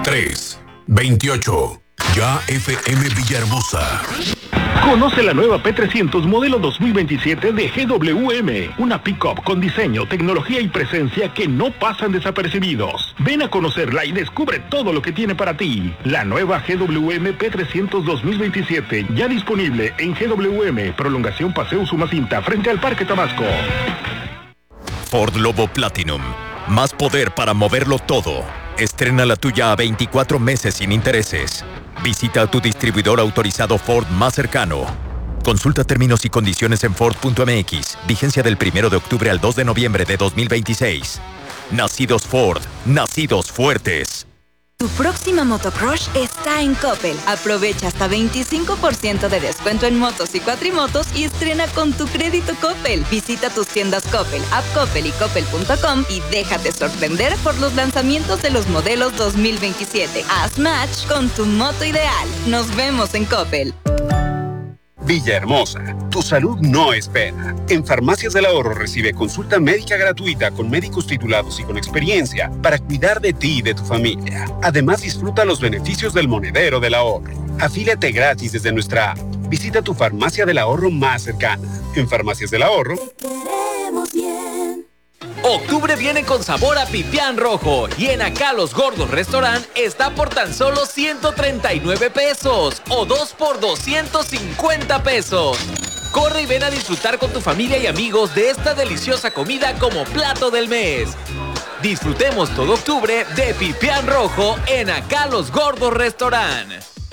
328. Ya FM Villahermosa. Conoce la nueva P300 modelo 2027 de GWM, una pick-up con diseño, tecnología y presencia que no pasan desapercibidos. Ven a conocerla y descubre todo lo que tiene para ti. La nueva GWM P300 2027, ya disponible en GWM, prolongación Paseo Usumacinta, frente al Parque Tabasco. Ford Lobo Platinum, más poder para moverlo todo. Estrena la tuya a 24 meses sin intereses. Visita a tu distribuidor autorizado Ford más cercano. Consulta términos y condiciones en Ford.mx. Vigencia del 1 de octubre al 2 de noviembre de 2026. Nacidos Ford, nacidos fuertes. Tu próxima motocrush está en Coppel. Aprovecha hasta 25% de descuento en motos y cuatrimotos y estrena con tu crédito Coppel. Visita tus tiendas Coppel, App Coppel y Coppel.com y déjate sorprender por los lanzamientos de los modelos 2027. Haz match con tu moto ideal. Nos vemos en Coppel. Villahermosa, tu salud no espera. En Farmacias del Ahorro recibe consulta médica gratuita con médicos titulados y con experiencia para cuidar de ti y de tu familia. Además, disfruta los beneficios del monedero del ahorro. Afíliate gratis desde nuestra app. Visita tu Farmacia del Ahorro más cercana. En Farmacias del Ahorro, te queremos bien. Octubre viene con sabor a pipián rojo y en Acá Los Gordos Restaurant está por tan solo 139 pesos o 2 por 250 pesos. Corre y ven a disfrutar con tu familia y amigos de esta deliciosa comida como plato del mes. Disfrutemos todo octubre de pipián rojo en Acá Los Gordos Restaurant.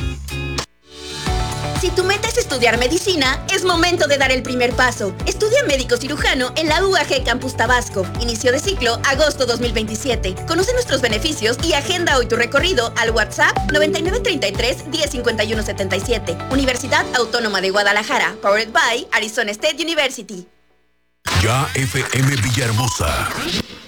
Si tu meta es estudiar medicina, es momento de dar el primer paso. Estudia médico cirujano en la UAG Campus Tabasco. Inicio de ciclo, agosto 2027. Conoce nuestros beneficios y agenda hoy tu recorrido al WhatsApp 9933 105177. Universidad Autónoma de Guadalajara. Powered by Arizona State University. Ya FM Villahermosa.